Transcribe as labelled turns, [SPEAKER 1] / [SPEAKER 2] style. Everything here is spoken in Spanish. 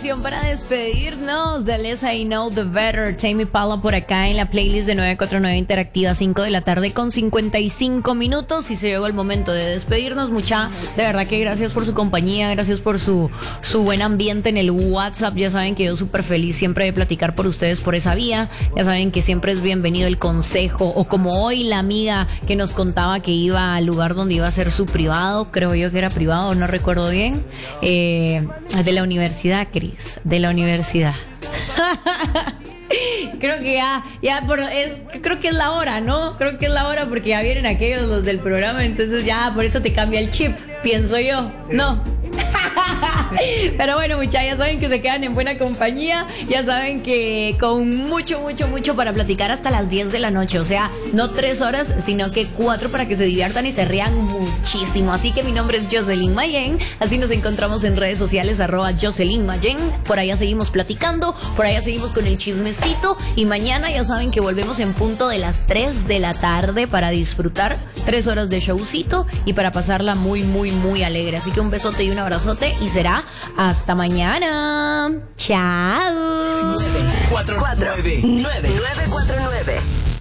[SPEAKER 1] canción para despedirnos de Less I Know The Better. Tame Impala por acá en la playlist de 949 Interactiva, 5 de la tarde con 55 minutos. Y se llegó el momento de despedirnos, mucha. De verdad que gracias por su compañía, gracias por su buen ambiente en el WhatsApp. Ya saben que yo súper feliz siempre de platicar por ustedes por esa vía. Ya saben que siempre es bienvenido el consejo, o como hoy la amiga que nos contaba que iba al lugar donde iba a ser su privado, creo yo que era privado, no recuerdo bien, de la universidad, Cris, de la universidad. Creo que creo que es la hora, ¿no? Creo que es la hora porque ya vienen aquellos los del programa, entonces ya por eso te cambia el chip, pienso yo, ¿no? Pero bueno, muchachos, ya saben que se quedan en buena compañía. Ya saben que con mucho para platicar hasta las 10 de la noche. O sea, no 3 horas, sino que 4 para que se diviertan y se rían muchísimo. Así que mi nombre es Jocelyn Mayen. Así nos encontramos en redes sociales, @Jocelyn Mayen. Por allá seguimos platicando, por allá seguimos con el chismecito. Y mañana ya saben que volvemos en punto de las 3 de la tarde para disfrutar 3 horas de showcito y para pasarla muy alegre. Así que un besote y un abrazote y será hasta mañana. Chao.
[SPEAKER 2] 949